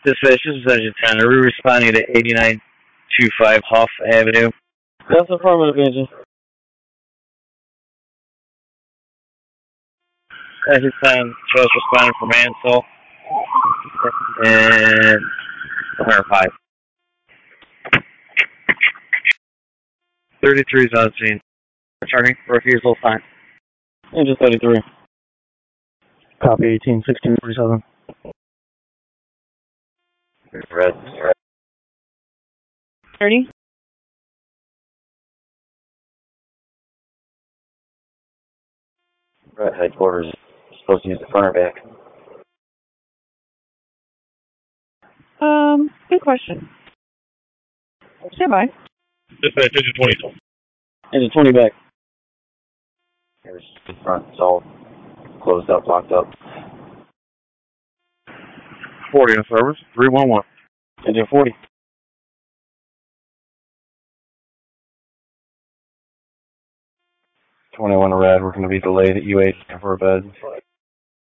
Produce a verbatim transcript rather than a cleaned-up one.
Dispatch, this is Sergeant ten. Are we responding to eighty-nine twenty-five Huff Avenue? That's affirmative, Agent. Sergeant ten, just responding from Ansel. And one oh five. thirty-three is on scene. Returning. Refusal sign. Agent thirty-three. Copy eighteen, sixteen forty-seven. Red. Red. thirty. Red headquarters. Supposed to use the front or back? Um, good question. Stand by. Dispatch, agent twenty. Agent twenty back. Here's the front. It's all closed up, locked up. forty in service. three one one. Agent forty. twenty-one to red. We're going to be delayed at U eight for a bed.